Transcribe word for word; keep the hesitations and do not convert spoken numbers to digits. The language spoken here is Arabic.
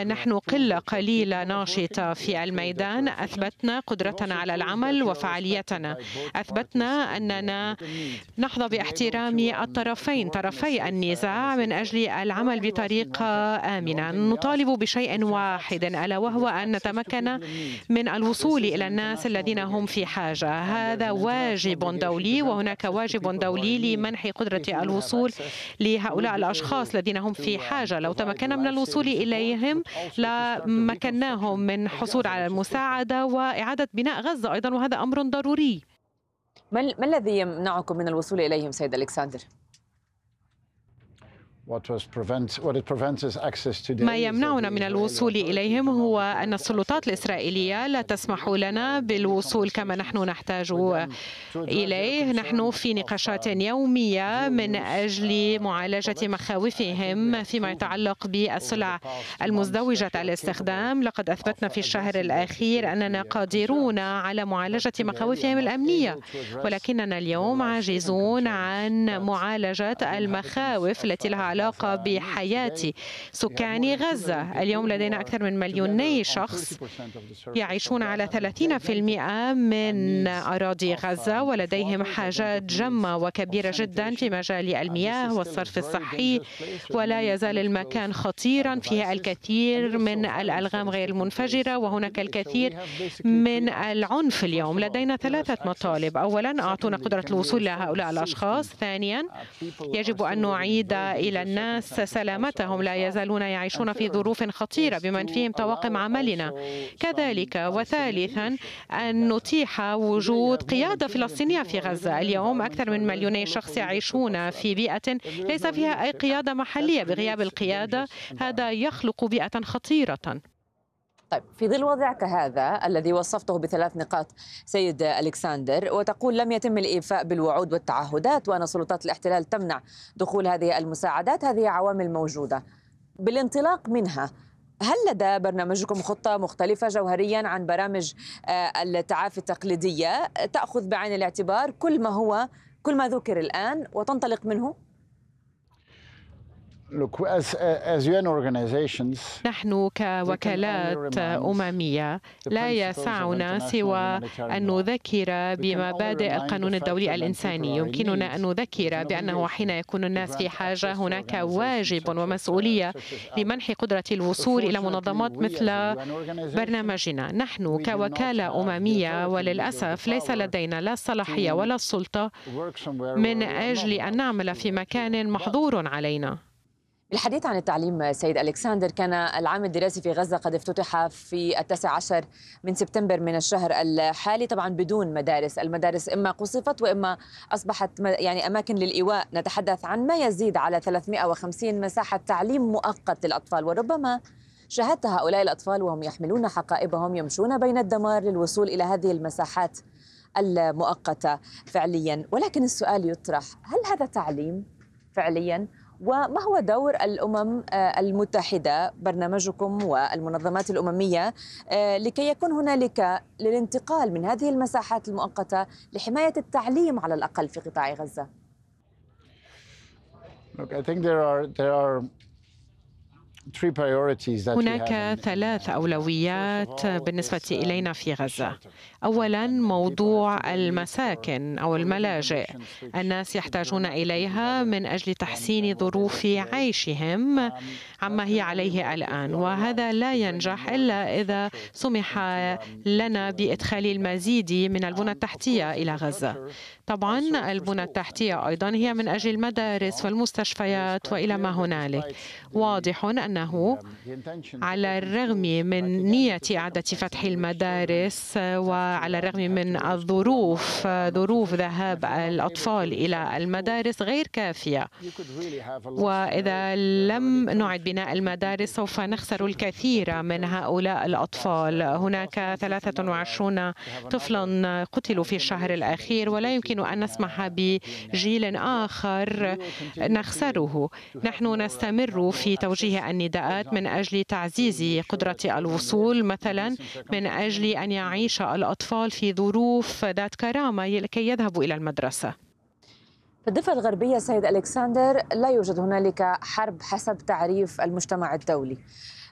نحن قلة قليلة ناشطة في الميدان. أثبتنا قدرتنا على العمل وفعاليتنا. أثبتنا أننا نحظى باحترام الطرفين طرفي النزاع من أجل العمل بطريقة آمنة. نطالب بشيء واحد، ألا وهو أن نتمكن من الوصول إلى الناس الذين هم في حاجة. هذا واجب دولي، وهناك واجب دولي لمنح قدرة الوصول لهؤلاء الأشخاص الذين هم في حاجة. لو تمكنا من الوصول إليهم لمكناهم من حصول على المساعدة وإعادة بناء غزة أيضا، وهذا أمر ضروري. ما الذي يمنعكم من الوصول إليهم سيد ألكسندر؟ ما يمنعنا من الوصول إليهم هو أن السلطات الإسرائيلية لا تسمح لنا بالوصول كما نحن نحتاج إليه. نحن في نقاشات يومية من أجل معالجة مخاوفهم فيما يتعلق بالسلع المزدوجة الاستخدام. لقد أثبتنا في الشهر الأخير أننا قادرون على معالجة مخاوفهم الأمنية، ولكننا اليوم عاجزون عن معالجة المخاوف التي لها علاقة بحياة سكان غزة. اليوم لدينا أكثر من مليوني شخص يعيشون على ثلاثين بالمئة من أراضي غزة، ولديهم حاجات جمة وكبيرة جدا في مجال المياه والصرف الصحي، ولا يزال المكان خطيرا، فيه الكثير من الألغام غير المنفجرة، وهناك الكثير من العنف. اليوم لدينا ثلاثة مطالب. أولا، أعطونا قدرة الوصول إلى هؤلاء الأشخاص. ثانيا، يجب أن نعيد إلى الناس سلامتهم، لا يزالون يعيشون في ظروف خطيرة بمن فيهم طواقم عملنا كذلك. وثالثا، أن نتيح وجود قيادة فلسطينية في غزة. اليوم أكثر من مليوني شخص يعيشون في بيئة ليس فيها أي قيادة محلية. بغياب القيادة هذا يخلق بيئة خطيرة. طيب، في ظل وضع كهذا الذي وصفته بثلاث نقاط سيد ألكسندر، وتقول لم يتم الإيفاء بالوعود والتعهدات وأن سلطات الاحتلال تمنع دخول هذه المساعدات، هذه عوامل موجودة. بالانطلاق منها، هل لدى برنامجكم خطة مختلفة جوهريا عن برامج التعافي التقليدية تأخذ بعين الاعتبار كل ما هو كل ما ذكر الآن وتنطلق منه؟ نحن كوكالات أممية لا يسعنا سوى أن نذكر بمبادئ القانون الدولي الإنساني. يمكننا أن نذكر بأنه حين يكون الناس في حاجة هناك واجب ومسؤولية لمنح قدرة الوصول إلى منظمات مثل برنامجنا. نحن كوكالة أممية وللأسف ليس لدينا لا الصلاحية ولا السلطة من أجل أن نعمل في مكان محظور علينا. الحديث عن التعليم سيد ألكسندر، كان العام الدراسي في غزة قد افتتح في التاسع عشر من سبتمبر من الشهر الحالي، طبعا بدون مدارس. المدارس إما قصفت وإما أصبحت يعني أماكن للإيواء. نتحدث عن ما يزيد على ثلاثمئة وخمسين مساحة تعليم مؤقت للأطفال، وربما شاهدت هؤلاء الأطفال وهم يحملون حقائبهم يمشون بين الدمار للوصول إلى هذه المساحات المؤقتة فعليا. ولكن السؤال يطرح، هل هذا تعليم فعليا؟ وما هو دور الأمم المتحدة، برنامجكم والمنظمات الأممية، لكي يكون هنالك للانتقال من هذه المساحات المؤقتة لحماية التعليم على الأقل في قطاع غزة؟ Look, I think there are there are هناك ثلاث أولويات بالنسبة إلينا في غزة. أولاً، موضوع المساكن أو الملاجئ. الناس يحتاجون إليها من أجل تحسين ظروف عيشهم عما هي عليه الآن، وهذا لا ينجح إلا إذا سمح لنا بإدخال المزيد من البنى التحتية إلى غزة. طبعاً البنى التحتية أيضاً هي من أجل المدارس والمستشفيات وإلى ما هنالك. واضح أنه على الرغم من نية إعادة فتح المدارس وعلى الرغم من الظروف ظروف ذهاب الأطفال إلى المدارس غير كافية، وإذا لم نعد بناء المدارس سوف نخسر الكثير من هؤلاء الأطفال. هناك ثلاثة وعشرين طفلا قتلوا في الشهر الأخير، ولا يمكن أن نسمح بجيل آخر نخسره. نحن نستمر في توجيه النداءات من أجل تعزيز قدرة الوصول، مثلا من أجل أن يعيش الأطفال في ظروف ذات كرامة لكي يذهبوا إلى المدرسة. في الضفة الغربية سيد ألكسندر لا يوجد هنالك حرب حسب تعريف المجتمع الدولي.